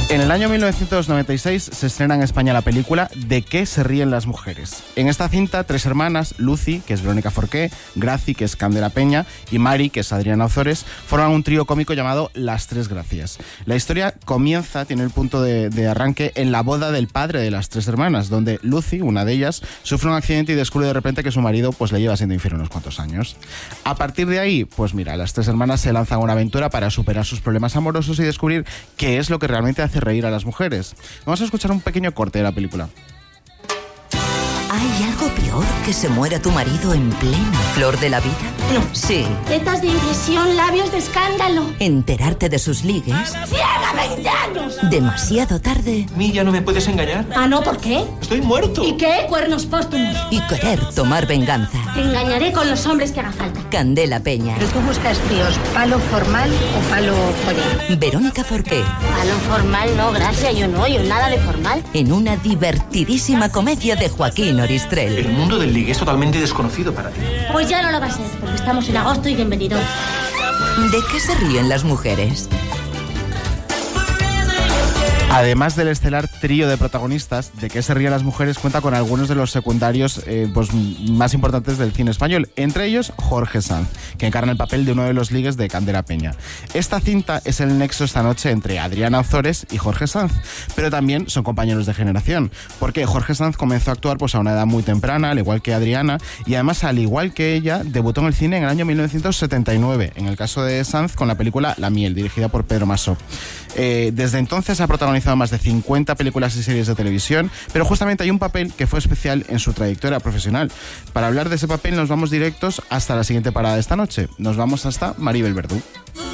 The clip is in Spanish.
En el año 1996 se estrena en España la película ¿De qué se ríen las mujeres? En esta cinta, tres hermanas, Lucy, que es Verónica Forqué, Graci, que es Candela Peña, y Mari, que es Adriana Ozores, forman un trío cómico llamado Las Tres Gracias. La historia tiene el punto de arranque en la boda del padre de las tres hermanas, donde Lucy, una de ellas, sufre un accidente y descubre de repente que su marido pues le lleva siendo infiel unos cuantos años. A partir de ahí, pues mira, las tres hermanas se lanzan a una aventura para superar sus problemas amorosos y descubrir qué es lo que realmente hace reír a las mujeres. Vamos a escuchar un pequeño corte de la película. ¿Hay algo peor que se muera tu marido en plena flor de la vida? No. Sí. Tetas de impresión, labios de escándalo. Enterarte de sus ligues. ¡Ciega, 20 años! Demasiado tarde. ¿Mí ya no me puedes engañar? Ah, ¿no? ¿Por qué? ¡Estoy muerto! ¿Y qué? Cuernos póstumos. Y querer tomar venganza. Te engañaré con los hombres que haga falta. Candela Peña. ¿Pero tú buscas tíos palo formal o palo follón? Verónica Forqué. Palo formal no, gracias, yo nada de formal. En una divertidísima comedia de Joaquín Oristrel. El mundo del ligue es totalmente desconocido para ti. Pues ya no lo va a ser, porque estamos en agosto y bienvenido. ¿De qué se ríen las mujeres? Además del estelar trío de protagonistas, ¿De qué se ríen las mujeres? Cuenta con algunos de los secundarios pues, más importantes del cine español, entre ellos Jorge Sanz, que encarna el papel de uno de los ligues de Candela Peña. Esta cinta es el nexo esta noche entre Adriana Ozores y Jorge Sanz, pero también son compañeros de generación, porque Jorge Sanz comenzó a actuar pues, a una edad muy temprana, al igual que Adriana, y además, al igual que ella, debutó en el cine en el año 1979, en el caso de Sanz con la película La miel, dirigida por Pedro Masó. Desde entonces ha protagonizado más de 50 películas y series de televisión, pero justamente hay un papel que fue especial en su trayectoria profesional. Para hablar de ese papel nos vamos directos hasta la siguiente parada de esta noche. Nos vamos hasta Maribel Verdú.